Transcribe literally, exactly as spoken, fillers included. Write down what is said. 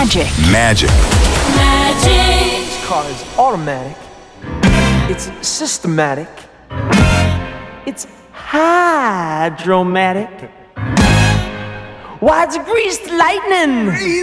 Magic. Magic. Magic. This car is automatic. It's systematic. It's hydromatic. Why, it's greased lightning.